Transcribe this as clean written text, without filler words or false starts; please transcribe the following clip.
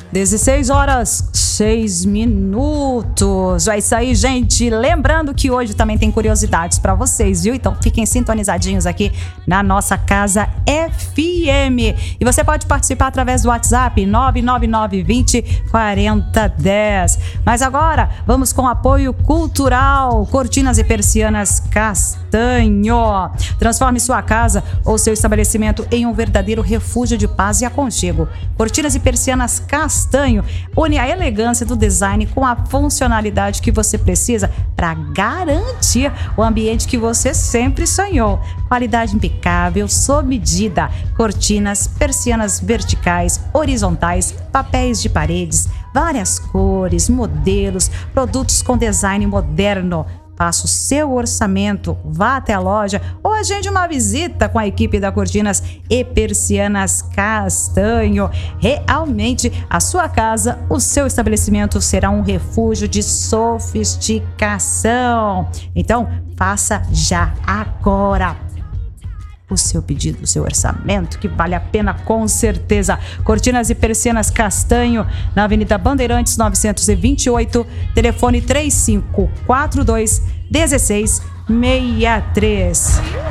16 horas, 6 minutos. É isso aí, gente. Lembrando que hoje também tem curiosidades para vocês, viu? Então fiquem sintonizadinhos aqui na nossa Casa FM. E você pode participar através do WhatsApp 999 20 40 10. Mas agora vamos com apoio cultural. Cortinas e Persianas Castanho. Transforme sua casa ou seu estabelecimento em um verdadeiro refúgio de paz e aconchego. Cortinas e Persianas Castanho une a elegância do design com a funcionalidade que você precisa para garantir o ambiente que você sempre sonhou. Qualidade impecável, sob medida. Cortinas, persianas verticais, horizontais, papéis de paredes, várias cores, modelos, produtos com design moderno. Faça o seu orçamento, vá até a loja ou agende uma visita com a equipe da Cortinas e Persianas Castanho. Realmente, a sua casa, o seu estabelecimento será um refúgio de sofisticação. Então, faça já agora o seu pedido, o seu orçamento, que vale a pena com certeza. Cortinas e Persianas Castanho, na Avenida Bandeirantes 928, telefone 3542 1663.